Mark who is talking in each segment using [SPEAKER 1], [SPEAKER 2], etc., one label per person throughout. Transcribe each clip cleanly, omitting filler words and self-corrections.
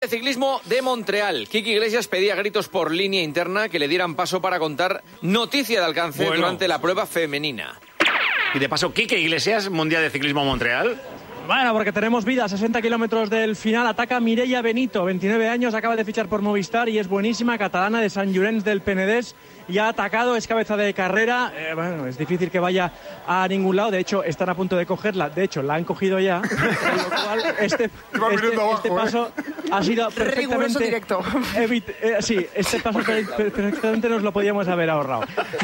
[SPEAKER 1] De ciclismo de Montreal. Kiki Iglesias pedía a gritos por línea interna que le dieran paso para contar noticia de alcance durante la prueba femenina.
[SPEAKER 2] Y de paso, Kiki Iglesias, Mundial de Ciclismo Montreal.
[SPEAKER 3] Bueno, porque tenemos vida, 60 kilómetros del final, ataca Mireia Benito, 29 años, acaba de fichar por Movistar y es buenísima, catalana de Sant Llorenç del Penedès, y ha atacado, es cabeza de carrera, bueno, es difícil que vaya a ningún lado, de hecho están a punto de cogerla, de hecho la han cogido ya, con lo cual este paso ha sido perfectamente
[SPEAKER 4] directo.
[SPEAKER 3] Sí, este paso perfectamente nos lo podíamos haber ahorrado.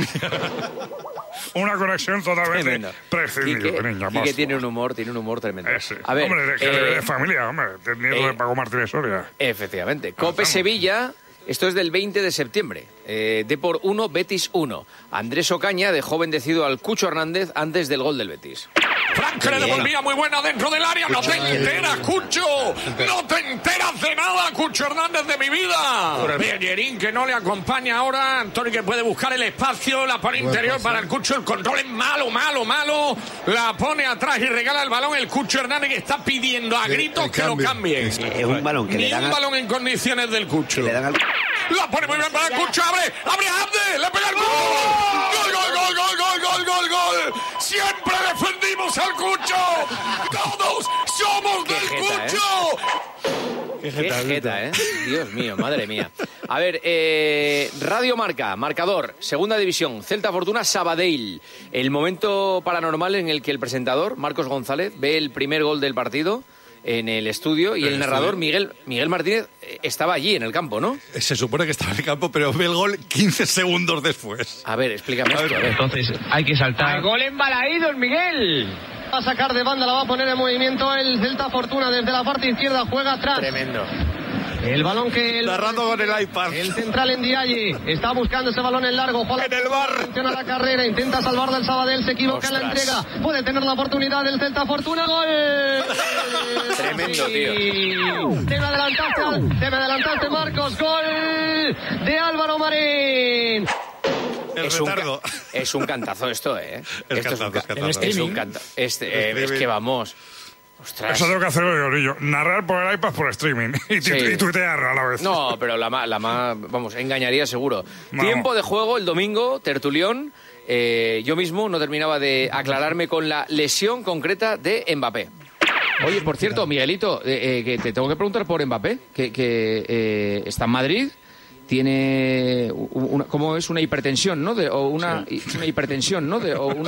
[SPEAKER 5] Una conexión totalmente prescindible, niña.
[SPEAKER 1] Y que tiene un humor tremendo.
[SPEAKER 5] A ver, hombre, que de familia, hombre, teniendo de Paco Martínez Soria.
[SPEAKER 1] Efectivamente. Cope Sevilla, esto es del 20 de septiembre. Depor 1, Betis 1. Andrés Ocaña dejó bendecido al Cucho Hernández antes del gol del Betis.
[SPEAKER 6] Frank le devolvía muy buena dentro del área. No te enteras, Cucho. No te enteras de nada, Cucho Hernández de mi vida. Bellerín que no le acompaña ahora. Antonio que puede buscar el espacio. La pone interior para el Cucho. El control es malo. La pone atrás y regala el balón. El Cucho Hernández que está pidiendo a gritos que lo cambie.
[SPEAKER 7] Es un balón que
[SPEAKER 6] Ni un balón en condiciones del Cucho. La pone muy bien para el Cucho. Abre Abde. Le pega el gol. Gol. Siempre defendimos al Cucho. Todos somos del Cucho.
[SPEAKER 1] Qué jeta, ¿eh? Dios mío, madre mía. A ver, Radio Marca, marcador, segunda división, Celta Fortuna, Sabadell. El momento paranormal en el que el presentador, Marcos González, ve el primer gol del partido en el estudio y el narrador, Miguel Martínez, estaba allí en el campo, ¿no?
[SPEAKER 8] Se supone que estaba en el campo, pero ve el gol 15 segundos después.
[SPEAKER 1] A ver, explícame esto.
[SPEAKER 9] Entonces hay que saltar.
[SPEAKER 10] ¡Al gol embalaído, Miguel! Va a sacar de banda, la va a poner en movimiento el Celta Fortuna desde la parte izquierda, juega atrás.
[SPEAKER 1] Tremendo.
[SPEAKER 10] El balón que...
[SPEAKER 8] Narrando con el iPad.
[SPEAKER 10] El central en Ndiaye está buscando ese balón en largo.
[SPEAKER 8] En el bar.
[SPEAKER 10] Atención a la carrera, intenta salvar del Sabadell, se equivoca en la entrega. Puede tener la oportunidad del Celta Fortuna. ¡Gol!
[SPEAKER 1] Tremendo, tío.
[SPEAKER 10] Debe adelantarse Marcos. Gol de Álvaro Marín.
[SPEAKER 1] Es un cantazo esto, ¿eh? Es que vamos... Ostras.
[SPEAKER 5] Eso tengo que hacerlo yo. Narrar por el iPad por streaming y tuitear a la vez.
[SPEAKER 1] No, pero la más, vamos, engañaría seguro. Vamos. Tiempo de juego el domingo, tertulión. Yo mismo no terminaba de aclararme con la lesión concreta de Mbappé. Oye, por cierto, Miguelito, que te tengo que preguntar por Mbappé, que está en Madrid. Tiene ¿cómo es? Una hipertensión, ¿no? Una hipertensión, ¿no?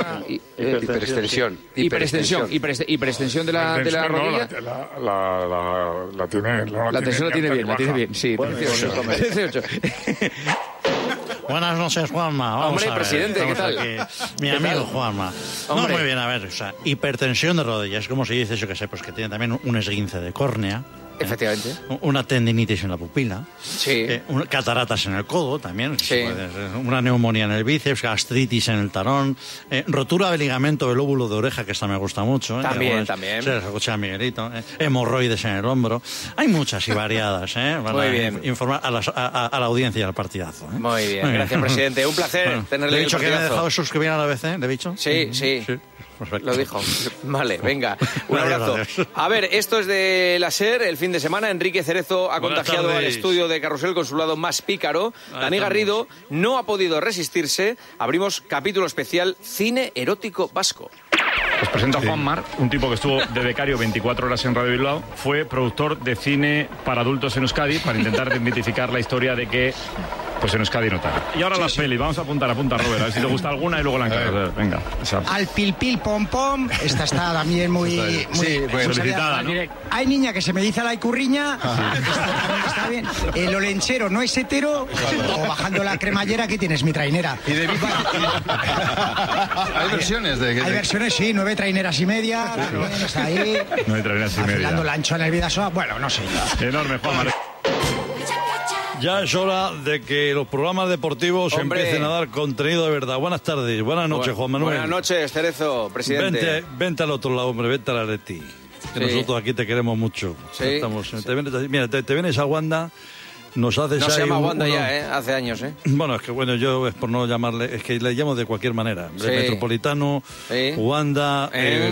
[SPEAKER 1] Hiperextensión de la rodilla.
[SPEAKER 5] La tiene.
[SPEAKER 1] La tensión la tiene bien. Sí, 18.
[SPEAKER 11] Buenas noches, Juanma. Vamos
[SPEAKER 1] Hombre,
[SPEAKER 11] a ver,
[SPEAKER 1] presidente, ¿qué tal?
[SPEAKER 11] Mi amigo Juanma. No, muy bien, a ver, o sea, hipertensión de rodillas, como se dice, yo que sé, pues que tiene también un esguince de córnea.
[SPEAKER 1] Efectivamente.
[SPEAKER 11] Una tendinitis en la pupila.
[SPEAKER 1] Sí.
[SPEAKER 11] Cataratas en el codo también.
[SPEAKER 1] Sí.
[SPEAKER 11] Una neumonía en el bíceps, gastritis en el talón. Rotura del ligamento del lóbulo de oreja, que esta me gusta mucho.
[SPEAKER 1] También.
[SPEAKER 11] Se les escucha a Miguelito. Hemorroides en el hombro. Hay muchas y variadas, para
[SPEAKER 1] muy bien.
[SPEAKER 11] Informar a la audiencia y al partidazo.
[SPEAKER 1] Muy bien. Gracias, presidente. Un placer tenerle.
[SPEAKER 11] ¿Le he dicho que me he dejado suscribir a la ABC? ¿Le he dicho?
[SPEAKER 1] Sí.
[SPEAKER 11] Perfecto.
[SPEAKER 1] Lo dijo. Vale, venga. Un abrazo. A ver, esto es de la SER. El fin de semana Enrique Cerezo ha contagiado al estudio de Carrusel con su lado más pícaro. Dani Garrido no ha podido resistirse. Abrimos capítulo especial Cine Erótico Vasco.
[SPEAKER 12] Os presento a Juan Mar, un tipo que estuvo de becario 24 horas en Radio Bilbao. Fue productor de cine para adultos en Euskadi para intentar desmitificar la historia de que pues en Euskadi no tal. Y ahora las pelis, vamos a apuntar, Robert, a ver si te gusta alguna y luego la encargas. Venga.
[SPEAKER 13] Al pil pil pom pom, esta está también muy
[SPEAKER 12] solicitada, ¿no?
[SPEAKER 13] Hay niña que se me dice la icurriña, está bien. El olenchero no es hetero, o bajando la cremallera que tienes mi trainera.
[SPEAKER 8] ¿Y de hay versiones de
[SPEAKER 13] Hay versiones, sí, 9 traineras y media, está ahí.
[SPEAKER 12] 9 traineras y media.
[SPEAKER 13] Afilando la ancho en el Vidasoa, bueno, no sé.
[SPEAKER 12] Enorme, Juan Mar.
[SPEAKER 11] Ya es hora de que los programas deportivos empiecen a dar contenido de verdad. Buenas tardes, buenas noches, Juan Manuel.
[SPEAKER 1] Buenas noches, Cerezo, presidente.
[SPEAKER 11] Vente al otro lado, hombre, vente a la Leti. Que nosotros aquí te queremos mucho.
[SPEAKER 1] Sí.
[SPEAKER 11] Mira, te vienes a Wanda, nos haces
[SPEAKER 1] No se
[SPEAKER 11] ahí
[SPEAKER 1] llama Wanda ya, hace años,
[SPEAKER 11] Bueno, es que bueno, yo es por no llamarle, es que le llamo de cualquier manera.
[SPEAKER 1] Sí.
[SPEAKER 11] Metropolitano, Wanda,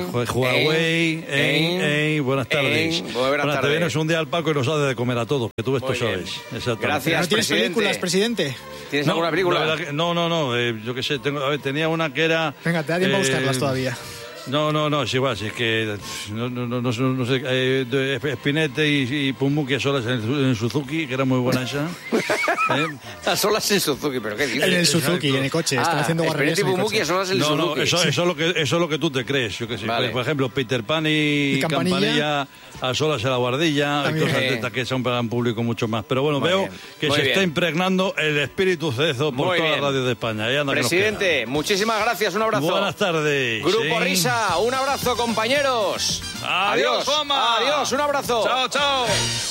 [SPEAKER 11] Huawei, buenas tardes.
[SPEAKER 1] Buenas tardes.
[SPEAKER 11] Te vienes un día al palco y nos haces de comer a todos, que tú esto sabes.
[SPEAKER 1] Gracias,
[SPEAKER 4] ¿No tienes películas, presidente?
[SPEAKER 1] ¿Tienes alguna película?
[SPEAKER 11] No, yo qué sé, tenía una que era...
[SPEAKER 4] Venga, te da tiempo a buscarlas todavía.
[SPEAKER 11] No, es igual, es que no sé, Spinette y Pumuki a solas en el Suzuki, que era muy buena esa.
[SPEAKER 1] A solas en Suzuki, pero ¿qué dices?
[SPEAKER 4] En el Suzuki, en el coche, están haciendo guarrerías en el
[SPEAKER 1] Pumuki
[SPEAKER 4] coche.
[SPEAKER 1] a solas en el Suzuki.
[SPEAKER 11] Eso es lo que tú te crees, yo qué sé.
[SPEAKER 1] Vale.
[SPEAKER 11] Por ejemplo, Peter Pan y Campanilla a solas en la guardilla, hay cosas de estas que son para un público mucho más. Pero bueno, veo que se está impregnando el espíritu cezo por toda la radio de España.
[SPEAKER 1] Presidente, muchísimas gracias, un abrazo.
[SPEAKER 11] Buenas tardes.
[SPEAKER 1] Grupo Risa, un abrazo, compañeros.
[SPEAKER 11] Adiós, Juanma.
[SPEAKER 1] Adiós, un abrazo.
[SPEAKER 11] Chao.